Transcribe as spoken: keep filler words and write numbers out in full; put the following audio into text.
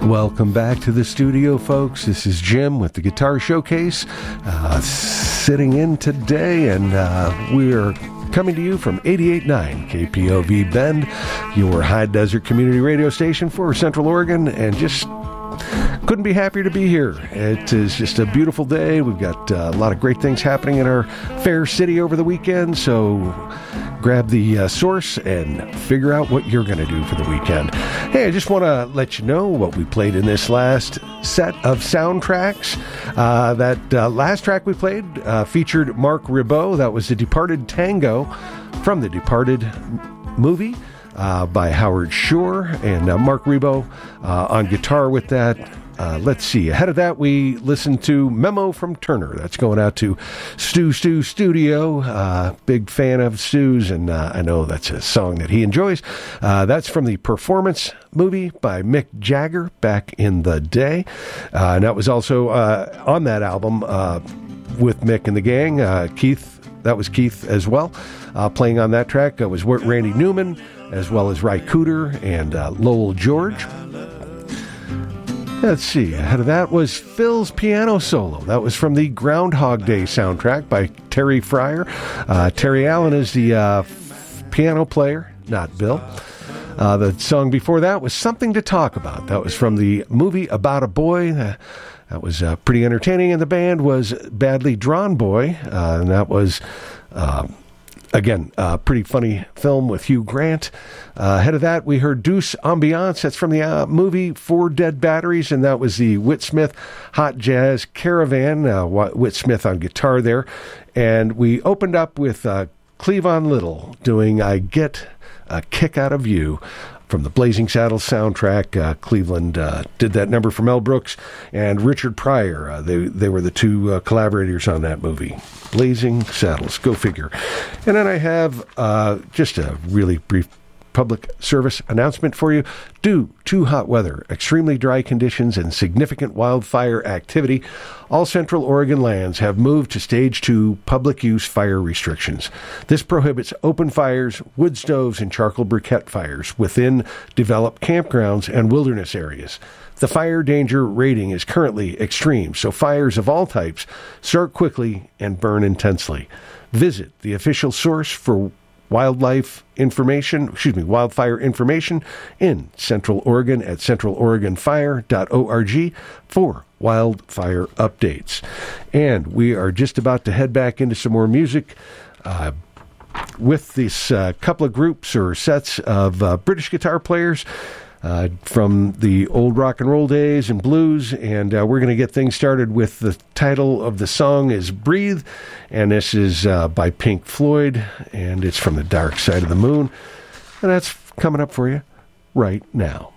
Welcome back to the studio, folks. This is Jim with the Guitar Showcase, uh, sitting in today, and uh, we're coming to you from eighty-eight point nine K P O V Bend, your high desert community radio station for Central Oregon, and just couldn't be happier to be here. It is just a beautiful day. We've got uh, a lot of great things happening in our fair city over the weekend, so grab the uh, source and figure out what you're going to do for the weekend. Hey, I just want to let you know what we played in this last set of soundtracks. Uh, that uh, last track we played uh, featured Marc Ribot. That was The Departed Tango from The Departed movie uh, by Howard Shore, and uh, Marc Ribot uh, on guitar with that. Uh, let's see. Ahead of that, we listened to Memo from Turner. That's going out to Stu Stu Studio. Uh, big fan of Stu's, and uh, I know that's a song that he enjoys. Uh, that's from the Performance movie by Mick Jagger back in the day. Uh, and that was also uh, on that album uh, with Mick and the gang. Uh, Keith, that was Keith as well. Uh, playing on that track uh, was Randy Newman, as well as Ry Cooder and uh, Lowell George. Let's see. Ahead of that was Phil's piano solo. That was from the Groundhog Day soundtrack by Terry Fryer. Uh, Terry Allen is the uh, f- piano player, not Bill. Uh, the song before that was Something to Talk About. That was from the movie About a Boy. Uh, that was uh, pretty entertaining. And the band was Badly Drawn Boy. Uh, and that was... Uh, Again, a uh, pretty funny film with Hugh Grant. Uh, ahead of that, we heard Deuce Ambiance. That's from the uh, movie Four Dead Batteries, and that was the Whit Smith Hot Jazz Caravan. Uh, Whit Smith on guitar there. And we opened up with uh, Cleavon Little doing I Get a Kick Out of You from the Blazing Saddles soundtrack. uh, Cleveland uh, did that number for Mel Brooks and Richard Pryor. Uh, they they were the two uh, collaborators on that movie. Blazing Saddles, go figure. And then I have uh, just a really brief public service announcement for you. Due to hot weather, extremely dry conditions, and significant wildfire activity, all Central Oregon lands have moved to Stage two public use fire restrictions. This prohibits open fires, wood stoves, and charcoal briquette fires within developed campgrounds and wilderness areas. The fire danger rating is currently extreme, so fires of all types start quickly and burn intensely. Visit the official source for wildlife information, excuse me, wildfire information in Central Oregon at central oregon fire dot org for wildfire updates. And we are just about to head back into some more music uh, with this uh, couple of groups or sets of uh, British guitar players Uh, from the old rock and roll days and blues, and uh, we're going to get things started with the title of the song is Breathe, and this is uh, by Pink Floyd, and it's from the Dark Side of the Moon, and that's coming up for you right now.